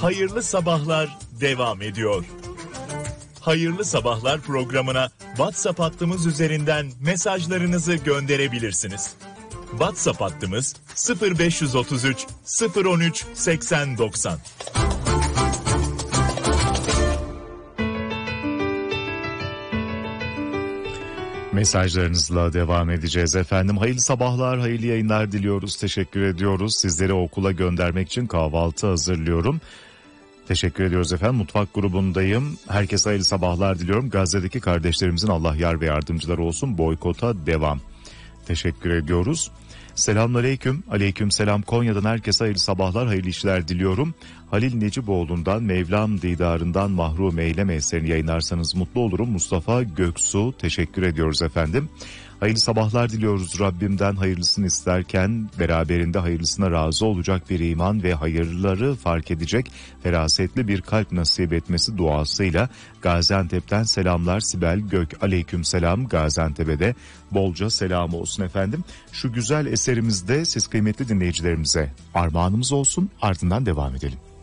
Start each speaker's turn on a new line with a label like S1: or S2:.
S1: Hayırlı Sabahlar devam ediyor. Hayırlı Sabahlar programına WhatsApp hattımız üzerinden mesajlarınızı gönderebilirsiniz. WhatsApp hattımız 0533 013 8090.
S2: Mesajlarınızla devam edeceğiz efendim. Hayırlı sabahlar, hayırlı yayınlar diliyoruz. Teşekkür ediyoruz. Sizleri okula göndermek için kahvaltı hazırlıyorum. Teşekkür ediyoruz efendim. Mutfak grubundayım. Herkese hayırlı sabahlar diliyorum. Gazze'deki kardeşlerimizin Allah yar ve yardımcıları olsun. Boykota devam. Teşekkür ediyoruz. Selamünaleyküm. Aleyküm selam. Konya'dan herkese hayırlı sabahlar, hayırlı işler diliyorum. Halil Neciboğlu'ndan Mevlam didarından mahrum eyleme eserini yayınlarsanız mutlu olurum. Mustafa Göksu, teşekkür ediyoruz efendim. Hayırlı sabahlar diliyoruz. Rabbimden hayırlısını isterken beraberinde hayırlısına razı olacak bir iman ve hayırları fark edecek ferasetli bir kalp nasip etmesi duasıyla Gaziantep'ten selamlar Sibel Gök. Aleyküm selam. Gaziantep'e de bolca selam olsun efendim. Şu güzel eserimizde siz kıymetli dinleyicilerimize armağanımız olsun, ardından devam edelim.